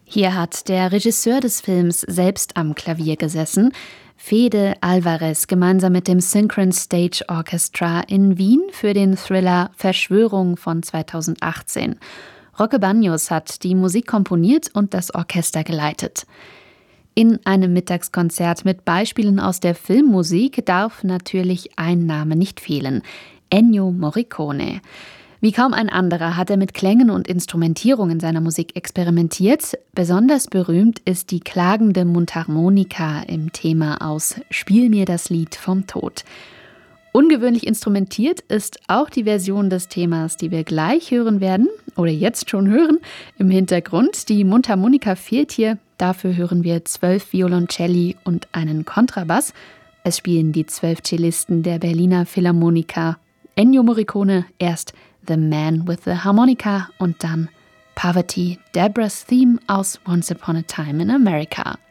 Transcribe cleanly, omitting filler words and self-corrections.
Hier hat der Regisseur des Films selbst am Klavier gesessen, Fede Alvarez, gemeinsam mit dem Synchron Stage Orchestra in Wien für den Thriller Verschwörung von 2018. Roque Baños hat die Musik komponiert und das Orchester geleitet. In einem Mittagskonzert mit Beispielen aus der Filmmusik darf natürlich ein Name nicht fehlen: Ennio Morricone. Wie kaum ein anderer hat er mit Klängen und Instrumentierung in seiner Musik experimentiert. Besonders berühmt ist die klagende Mundharmonika im Thema aus »Spiel mir das Lied vom Tod«. Ungewöhnlich instrumentiert ist auch die Version des Themas, die wir gleich hören werden, oder jetzt schon hören, im Hintergrund. Die Mundharmonika fehlt hier, dafür hören wir 12 Violoncelli und einen Kontrabass. Es spielen die 12 Cellisten der Berliner Philharmoniker. Ennio Morricone erst The Man with the Harmonica und dann Poverty, Deborah's Theme aus Once Upon a Time in America.